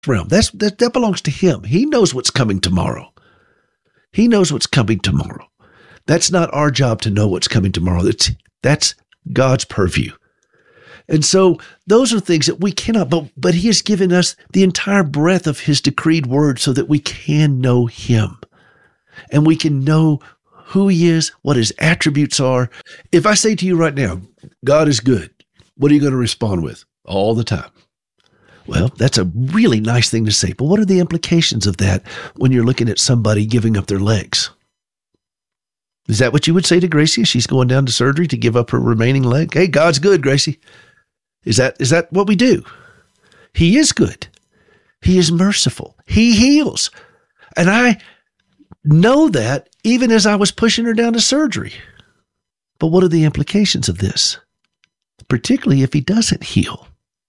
realm. That belongs to him. He knows what's coming tomorrow. He knows what's coming tomorrow. That's not our job to know what's coming tomorrow. That's God's purview. And so those are things that we cannot, but he has given us the entire breadth of his decreed word so that we can know him and we can know who he is, what his attributes are. If I say to you right now, God is good, what are you going to respond with? All the time. Well, that's a really nice thing to say, but what are the implications of that when you're looking at somebody giving up their legs? Is that what you would say to Gracie? She's going down to surgery to give up her remaining leg. Hey, God's good, Gracie. Is that what we do? He is good. He is merciful. He heals. And I know that even as I was pushing her down to surgery. But what are the implications of this? Particularly if he doesn't heal.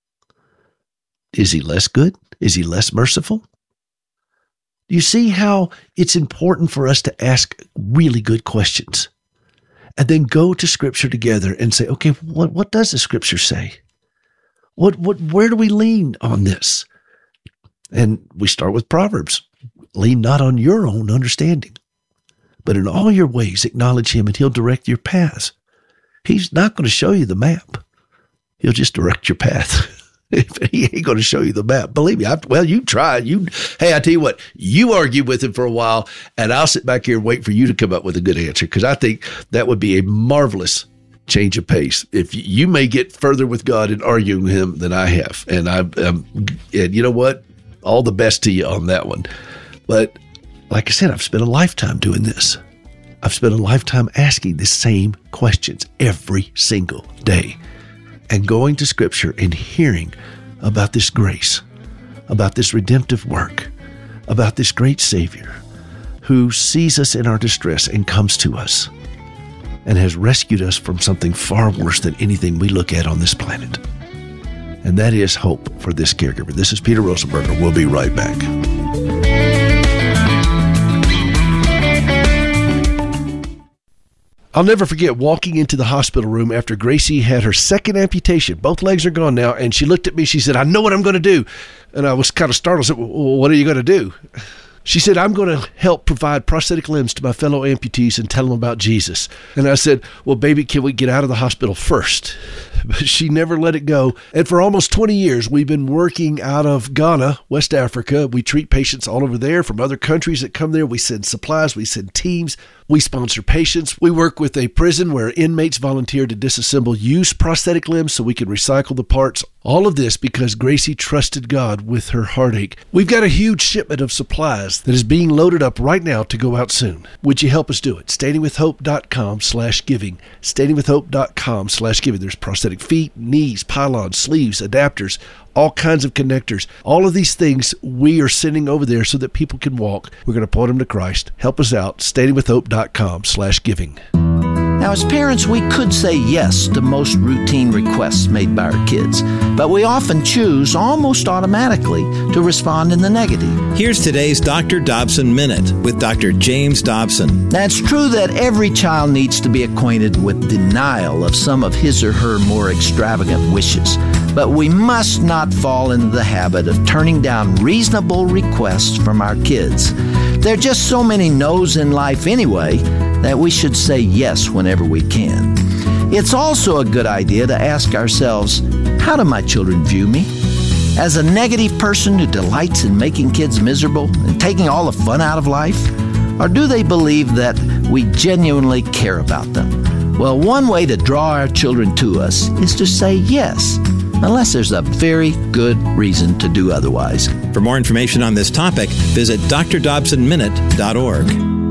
Is he less good? Is he less merciful? You see how it's important for us to ask really good questions and then go to Scripture together and say, okay, what does the Scripture say? Where do we lean on this? And we start with Proverbs. Lean not on your own understanding, but in all your ways acknowledge him and he'll direct your paths. He's not going to show you the map. He'll just direct your path. He ain't going to show you the map. Believe me. You try. Hey, I tell you what, you argue with him for a while and I'll sit back here and wait for you to come up with a good answer because I think that would be a marvelous change of pace. If you may get further with God in arguing with him than I have. And you know what? All the best to you on that one. But like I said, I've spent a lifetime doing this. I've spent a lifetime asking the same questions every single day and going to Scripture and hearing about this grace, about this redemptive work, about this great Savior who sees us in our distress and comes to us and has rescued us from something far worse than anything we look at on this planet. And that is hope for this caregiver. This is Peter Rosenberger. We'll be right back. I'll never forget walking into the hospital room after Gracie had her second amputation. Both legs are gone now. And she looked at me. She said, I know what I'm going to do. And I was kind of startled. I said, well, what are you going to do? She said, I'm going to help provide prosthetic limbs to my fellow amputees and tell them about Jesus. And I said, well, baby, can we get out of the hospital first? But she never let it go. And for almost 20 years, we've been working out of Ghana, West Africa. We treat patients all over there from other countries that come there. We send supplies. We send teams. We sponsor patients. We work with a prison where inmates volunteer to disassemble used prosthetic limbs so we can recycle the parts. All of this because Gracie trusted God with her heartache. We've got a huge shipment of supplies that is being loaded up right now to go out soon. Would you help us do it? standingwithhope.com/giving. standingwithhope.com/giving. There's prosthetic feet, knees, pylons, sleeves, adapters, all kinds of connectors. All of these things we are sending over there so that people can walk. We're going to point them to Christ. Help us out. standingwithhope.com/giving. Now, as parents, we could say yes to most routine requests made by our kids, but we often choose almost automatically to respond in the negative. Here's today's Dr. Dobson Minute with Dr. James Dobson. Now, it's true that every child needs to be acquainted with denial of some of his or her more extravagant wishes, but we must not fall into the habit of turning down reasonable requests from our kids. There are just so many no's in life anyway that we should say yes whenever we can. It's also a good idea to ask ourselves, how do my children view me? As a negative person who delights in making kids miserable and taking all the fun out of life? Or do they believe that we genuinely care about them? Well, one way to draw our children to us is to say yes, unless there's a very good reason to do otherwise. For more information on this topic, visit drdobsonminute.org.